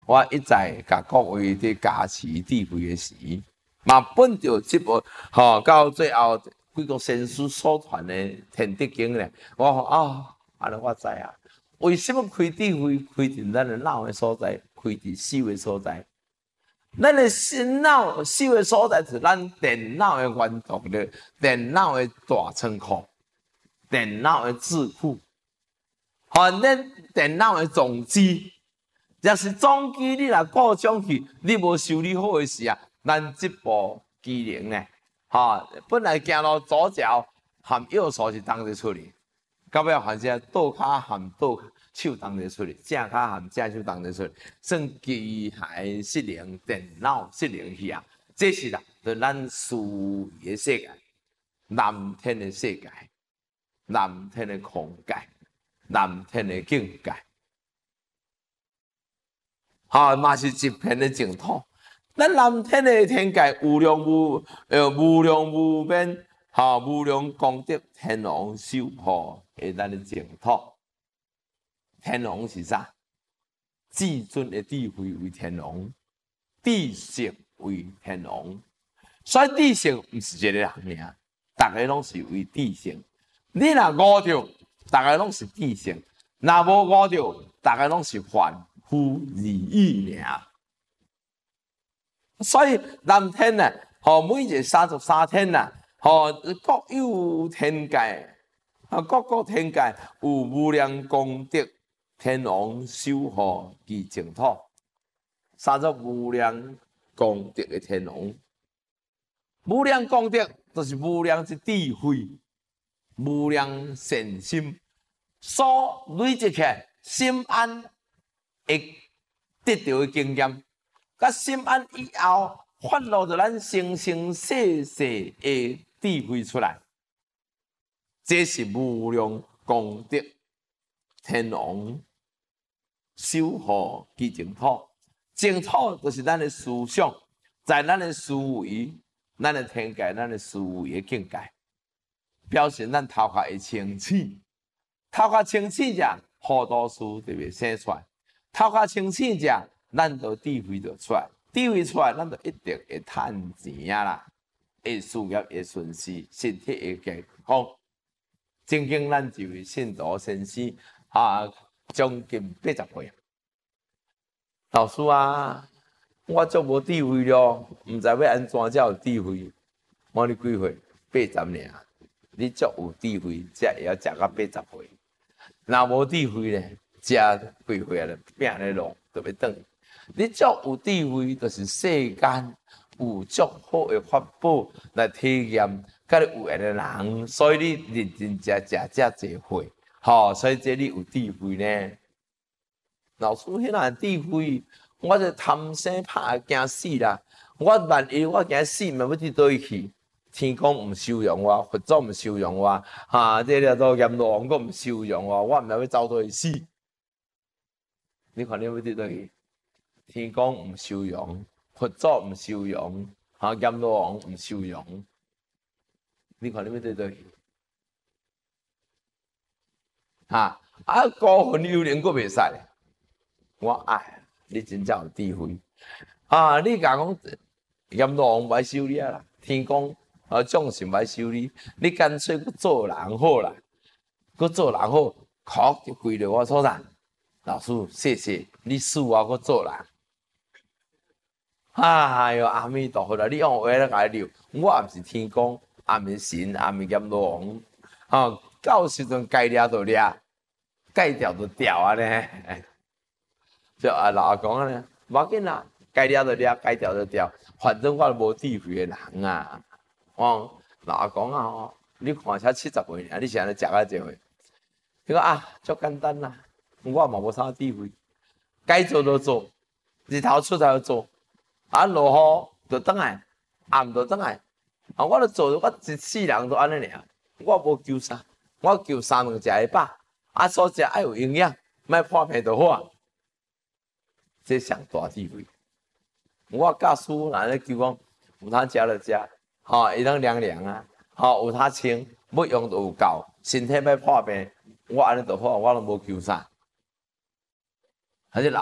我一再甲各位伫加持智慧的时，嘛本着这部到最后几个先师所传的天地经咧，我安尼我知啊。为什么开智慧开伫咱的脑的所在，开伫手的所在？咱的心脑、手的所在是咱电脑的原动力，电脑的大仓库，电脑的智库，咱电脑的总机。若是总机你若故障去，你无修理好的时啊，咱这部机能呢，本来行路左脚含右手是当得出嚟，到尾反正倒骹含倒手当得出嚟，正骹含正手当得出嚟，算机械失灵、电脑失灵去啊，这是啦，就咱思维的世界、蓝天的世界、蓝天的空界、蓝天的境界。嘛是一片的净土。咱蓝天的天界无量无边，无量功德天王守护的咱的净土。天王是啥？至尊的智慧为天王，智性为天王。所以智性不是一个人尔，大家拢是为智性。你若悟着，大家拢是智性；若无悟着，大家拢是凡夫而已尔。所以蓝天呢，每一个33天呐，各有天界，各个天界有无量功德天王守护其净土，30无量功德的天王，无量功德就是无量之智慧，无量善心，所累积起来心安会得到的经验。甲心安以后，发露着咱生生世世的智慧出来，这是无量功德天王守护其净土。净土就是咱的思想，在咱的思维、咱的天界、咱的思维的境界，表示咱头壳会清醒。头壳清醒者，好多事就会生出来；头壳清醒者，咱就智慧就出来，智慧出来，咱就一定会趁钱啦，会事业会顺遂，身体会健康。正经咱就位信徒先生将近80岁。老师啊，我足无智慧咯，毋知要安怎才有智慧。我你几岁？80尔。你足有智慧，才会晓食到80岁。若无智慧咧，食几岁啊？拼咧路就要转。你足有智慧，就是世间有足好的法宝来体验，甲你有缘的人，所以你认真食遮济岁，所以这你有智慧呢。老师迄样智慧，我就贪生怕惊死啦！我万一我惊死，咪要伫倒去？天公毋收容我，佛祖毋收容我，这叫做阎罗王阁毋收容我，我毋知要走倒去死。你看你要伫倒去？天公毋收容，佛祖毋收容，阎罗王毋收容。你看你要伫倒去？孤魂幽灵阁袂使。我你真正有智慧你甲讲阎罗王歹收你啦，天公众神歹收你，你干脆阁做人好啦，阁做人好，哭就跪在我手上。老师，谢谢你赐我阁做人。哎哟，阿弥陀佛啦！你用话来甲你聊，我也毋是天公，也毋是神，也毋是阎罗王，到时阵该抓就抓，该掉就掉啊呢。就老阿公啊呢，无要紧啦，该抓就抓，该掉就掉，反正我无智慧的人啊。老阿公啊，你看才70岁尔，你是安尼食啊济岁？伊讲足简单啦，我嘛无啥智慧，该做就做，日头出来就做。落雨就转来，暗就转来。我著做，我一世人都安尼尔。我无求啥，我求三顿食会饱。所食爱有营养，莫破病就好啊。这上大智慧。我教书若咧求讲，有通食就食，伊通凉凉啊，有通穿，要用就有够，身体莫破病，我安尼就好，我拢无求啥。